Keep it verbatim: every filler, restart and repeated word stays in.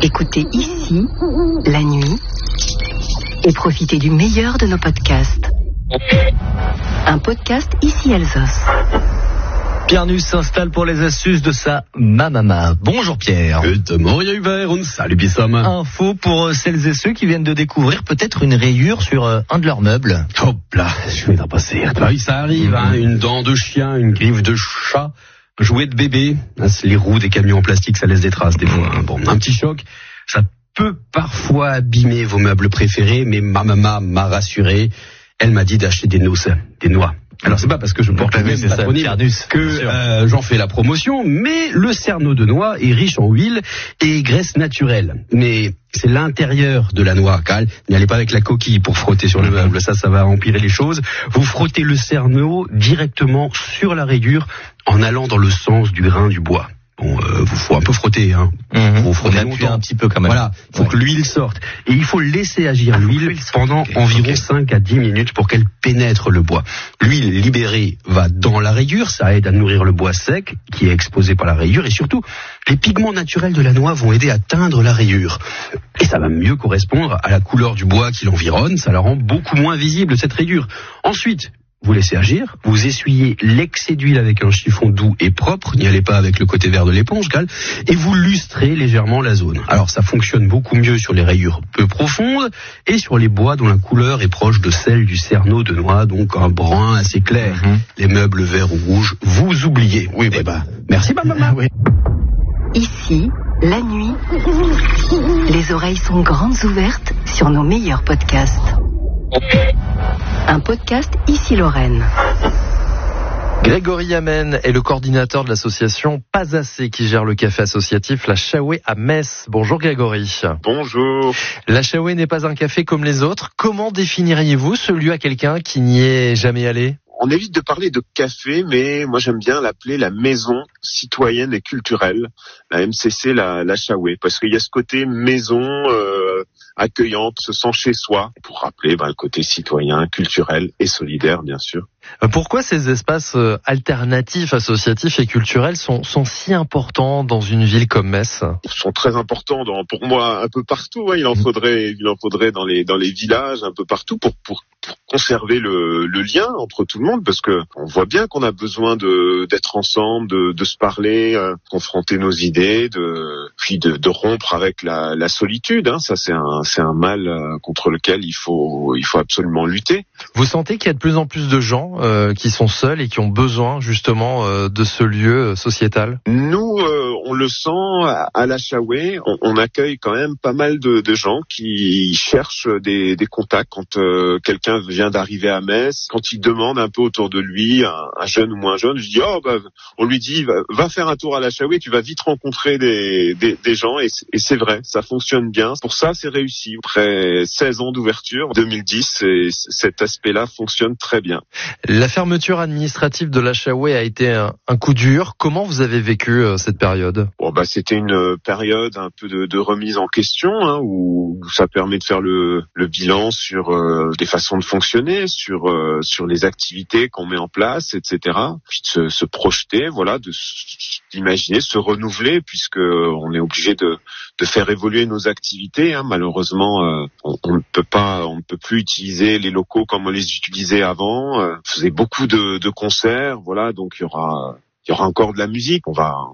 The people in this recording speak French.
Écoutez ici, la nuit, et profitez du meilleur de nos podcasts. Un podcast Ici Alsos. Pierre Nuss s'installe pour les astuces de sa mamama. Bonjour Pierre. Good morning Hubert, und salut Bissam. Info pour celles et ceux qui viennent de découvrir peut-être une rayure sur un de leurs meubles. Hop là, je vais t'en passer. Oui, ça arrive, hein, une dent de chien, une griffe de chat, un jouet de bébé. Les roues des camions en plastique, ça laisse des traces des fois. Hein. Bon, un petit choc, ça peut parfois abîmer vos meubles préférés, mais ma maman m'a rassuré. Elle m'a dit d'acheter des noix, des noix. Alors c'est pas parce que je porte le même patronyme que euh, j'en fais la promotion, mais le cerneau de noix est riche en huile et graisse naturelle. Mais c'est l'intérieur de la noix, Cal. N'y allez pas avec la coquille pour frotter sur le meuble, ça, ça va empirer les choses. Vous frottez le cerneau directement sur la rayure en allant dans le sens du grain du bois. Bon, euh, vous faut un peu frotter, hein. Mmh. Vous frottez un petit peu quand même. Voilà, il faut ouais. que l'huile sorte. Et il faut laisser agir l'huile pendant okay. environ okay. cinq à dix minutes pour qu'elle pénètre le bois. L'huile libérée va dans la rayure, ça aide à nourrir le bois sec qui est exposé par la rayure. Et surtout, les pigments naturels de la noix vont aider à teindre la rayure. Et ça va mieux correspondre à la couleur du bois qui l'environne, ça la rend beaucoup moins visible cette rayure. Ensuite, vous laissez agir, vous essuyez l'excès d'huile avec un chiffon doux et propre, n'y allez pas avec le côté vert de l'éponge, Cal, et vous lustrez légèrement la zone. Alors ça fonctionne beaucoup mieux sur les rayures peu profondes et sur les bois dont la couleur est proche de celle du cerneau de noix, donc un brun assez clair. Mm-hmm. Les meubles verts ou rouges, vous oubliez. Oui, eh ben, merci ma maman. Oui. Ici, la nuit, les oreilles sont grandes ouvertes sur nos meilleurs podcasts. Un podcast Ici Lorraine. Grégory Yamen est le coordinateur de l'association Pas Assez qui gère le café associatif La Chaoué à Metz. Bonjour Grégory. Bonjour. La Chaoué n'est pas un café comme les autres. Comment définiriez-vous ce lieu à quelqu'un qui n'y est jamais allé ? On évite de parler de café, mais moi j'aime bien l'appeler la maison citoyenne et culturelle, la M C C, la, la Chaoué, parce qu'il y a ce côté maison euh, accueillante, se sent chez soi, pour rappeler ben, le côté citoyen, culturel et solidaire, bien sûr. Pourquoi ces espaces alternatifs, associatifs et culturels sont, sont si importants dans une ville comme Metz ? Ils sont très importants dans, pour moi un peu partout. Hein. Il en faudrait, il en faudrait dans les dans les villages un peu partout pour pour, pour conserver le, le lien entre tout le monde, parce que on voit bien qu'on a besoin de d'être ensemble, de, de se parler, euh, confronter nos idées, de puis de, de rompre avec la, la solitude. Hein. Ça c'est un c'est un mal euh, contre lequel il faut il faut absolument lutter. Vous sentez qu'il y a de plus en plus de gens Euh, qui sont seuls et qui ont besoin justement euh, de ce lieu sociétal? Nous, euh, on le sent à, à la Chaoué, on, on accueille quand même pas mal de, de gens qui cherchent des, des contacts quand euh, quelqu'un vient d'arriver à Metz, quand il demande un peu autour de lui, un, un jeune ou moins jeune, je dis oh bah on lui dit va, va faire un tour à la Chaoué, tu vas vite rencontrer des, des, des gens et, et c'est vrai, ça fonctionne bien. Pour ça, c'est réussi. Après seize ans d'ouverture, deux mille dix, et cet aspect-là fonctionne très bien. La fermeture administrative de la Chaoué a été un, un coup dur. Comment vous avez vécu euh, cette période ? Bon, bah, c'était une période un peu de, de remise en question, hein, où ça permet de faire le, le bilan sur euh, des façons de fonctionner, sur euh, sur les activités qu'on met en place, et cetera. Puis de se, se projeter, voilà, de d'imaginer, se renouveler, puisque on est obligé de de faire évoluer nos activités. Hein. Malheureusement, euh, on, on ne peut pas, on ne peut plus utiliser les locaux comme on les utilisait avant. Euh, on faisait beaucoup de, de concerts, voilà, donc il y aura, il y aura encore de la musique. On va